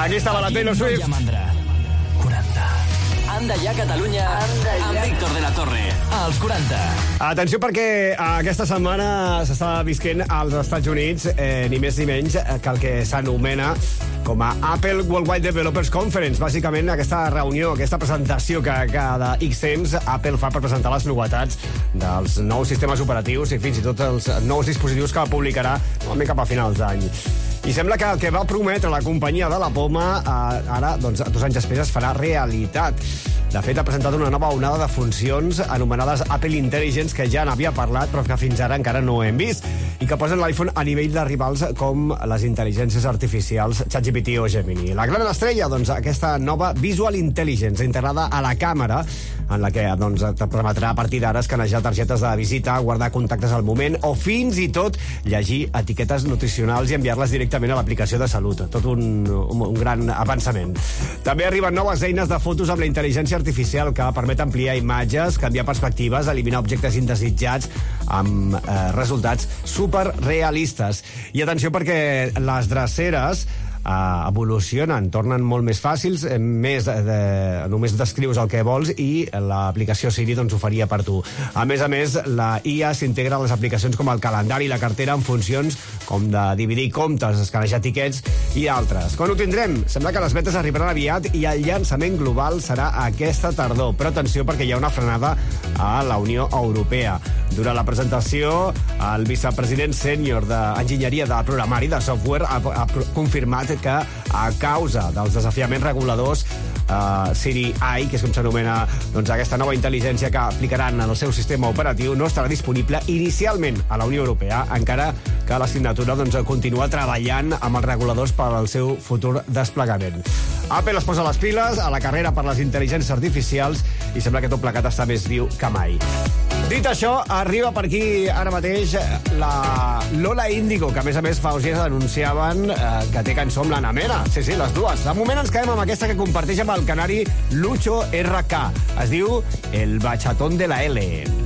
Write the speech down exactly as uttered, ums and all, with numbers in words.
Aquí estava la Taylor Swift. Aquí no hi ha mandra. quaranta. Anda ja, Catalunya, Anda ja. Amb Víctor de la Torre, als quaranta. Atenció, perquè aquesta setmana s'està visquent als Estats Units eh, ni més ni menys que el que s'anomena com a Apple Worldwide Developers Conference. Bàsicament, aquesta reunió, aquesta presentació que cada X temps Apple fa per presentar les novetats dels nous sistemes operatius i fins i tot els nous dispositius que publicarà normalment cap a finals d'any. I sembla que el que va prometre la companyia de la poma eh, ara, doncs, dos anys després, es farà realitat. De fet, ha presentat una nova onada de funcions anomenades Apple Intelligence, que ja n'havia parlat, però que fins ara encara no hem vist, i que posen l'iPhone a nivell de rivals com les intel·ligències artificials ChatGPT o Gemini. La gran estrella, doncs, aquesta nova Visual Intelligence, integrada a la càmera, en la que doncs, et permetrà a partir d'ara escanejar targetes de visita, guardar contactes al moment o fins i tot llegir etiquetes nutricionals i enviar-les directament a l'aplicació de salut. Tot un, un, un gran avançament. També arriben noves eines de fotos amb la intel·ligència artificial que permet ampliar imatges, canviar perspectives, eliminar objectes indesitjats amb eh, resultats superrealistes. I atenció, perquè les dreceres Uh, evolucionen, tornen molt més fàcils, eh, més de, només descrius el que vols i l'aplicació Siri doncs, ho faria per tu. A més a més, la I A s'integra a les aplicacions com el calendari i la cartera en funcions com de dividir comptes, escanejar tiquets i altres. Quan ho tindrem? Sembla que les betes arribaran aviat i el llançament global serà aquesta tardor. Però atenció, perquè hi ha una frenada a la Unió Europea. Durant la presentació, el vicepresident sènior d'enginyeria de programari de software ha, ha confirmat que a causa dels desafiaments reguladors uh, Siri A I, que és com s'anomena doncs, aquesta nova intel·ligència que aplicaran en el seu sistema operatiu, no estarà disponible inicialment a la Unió Europea, encara que la signatura doncs, continua treballant amb els reguladors per al seu futur desplegament. Apple es posa les piles a la carrera per les intel·ligències artificials i sembla que tot plegat està més viu que mai. Dit això, arriba per aquí ara mateix la Lola Índigo, que a més a més fa uns dies anunciaven eh, que té cançó amb la Namera. Sí, sí, les dues. De moment ens quedem amb aquesta que comparteix amb el canari Lucho R K. Es diu El Bachatón de la L.